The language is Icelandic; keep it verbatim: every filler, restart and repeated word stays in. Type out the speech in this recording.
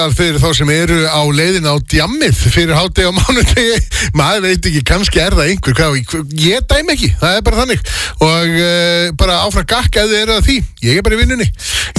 Fyrir þá sem eru á leiðin á djammið fyrir hádegi á mánudegi, maður veit ekki, kannski er það einhver, hvað, ég dæmi ekki, það er bara þannig og uh, bara áfram gakk ef þið eru að því, ég er bara í vinnunni.